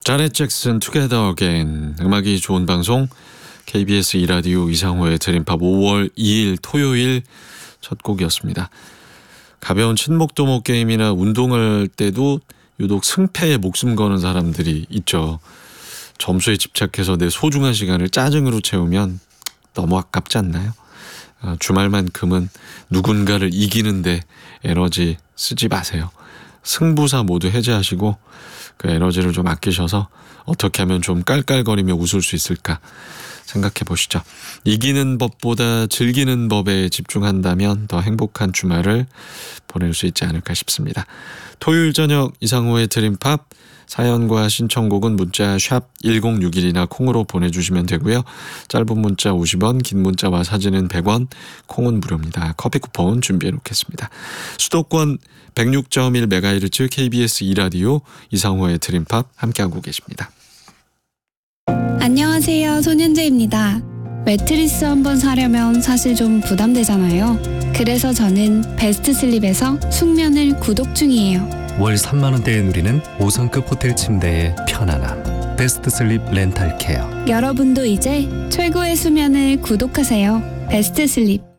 자넷 잭슨 투게더 어게인. 음악이 좋은 방송 KBS 2라디오 이상호의 드림팝 5월 2일 토요일 첫 곡이었습니다. 가벼운 친목도목 게임이나 운동할 때도 유독 승패에 목숨 거는 사람들이 있죠. 점수에 집착해서 내 소중한 시간을 짜증으로 채우면 너무 아깝지 않나요? 주말만큼은 누군가를 이기는데 에너지 쓰지 마세요. 승부사 모두 해제하시고 그 에너지를 좀 아끼셔서 어떻게 하면 좀 깔깔거리며 웃을 수 있을까 생각해 보시죠. 이기는 법보다 즐기는 법에 집중한다면 더 행복한 주말을 보낼 수 있지 않을까 싶습니다. 토요일 저녁 이상호의 드림팝, 사연과 신청곡은 문자 샵 1061이나 콩으로 보내주시면 되고요. 짧은 문자 50원, 긴 문자와 사진은 100원, 콩은 무료입니다. 커피 쿠폰 준비해 놓겠습니다. 수도권 106.1MHz KBS 2라디오 이상호의 드림팝 함께하고 계십니다. 안녕하세요, 손현재입니다. 매트리스 한번 사려면 사실 좀 부담되잖아요. 그래서 저는 베스트슬립에서 숙면을 구독 중이에요. 월 3만 원대에 누리는 5성급 호텔 침대의 편안함. 베스트슬립 렌탈케어. 여러분도 이제 최고의 수면을 구독하세요. 베스트슬립.